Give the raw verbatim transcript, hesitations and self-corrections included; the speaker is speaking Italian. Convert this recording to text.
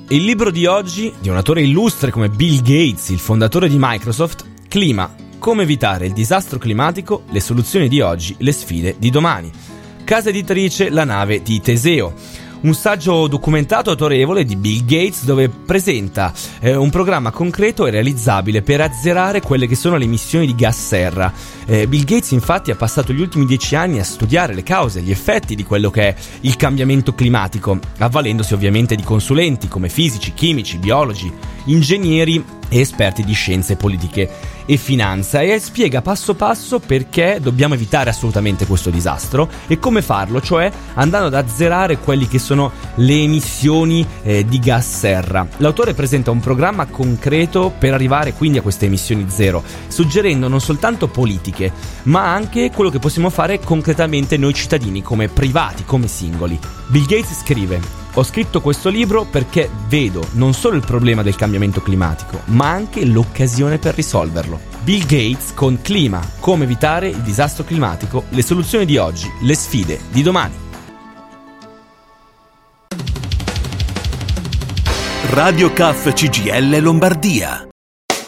Il libro di oggi, di un autore illustre come Bill Gates, il fondatore di Microsoft, Clima, come evitare il disastro climatico, le soluzioni di oggi, le sfide di domani. Casa editrice La Nave di Teseo. Un saggio documentato autorevole di Bill Gates dove presenta eh, un programma concreto e realizzabile per azzerare quelle che sono le emissioni di gas serra. Eh, Bill Gates infatti ha passato gli ultimi dieci anni a studiare le cause, gli effetti di quello che è il cambiamento climatico, avvalendosi ovviamente di consulenti come fisici, chimici, biologi, ingegneri e esperti di scienze politiche e finanza, e spiega passo passo perché dobbiamo evitare assolutamente questo disastro e come farlo, cioè andando ad azzerare quelli che sono le emissioni eh, di gas serra. L'autore presenta un programma concreto per arrivare quindi a queste emissioni zero, suggerendo non soltanto politiche, ma anche quello che possiamo fare concretamente noi cittadini, come privati, come singoli. Bill Gates scrive: ho scritto questo libro perché vedo non solo il problema del cambiamento climatico, ma anche l'occasione per risolverlo. Bill Gates con Clima, come evitare il disastro climatico, le soluzioni di oggi, le sfide di domani. Radio C A F C G I L Lombardia.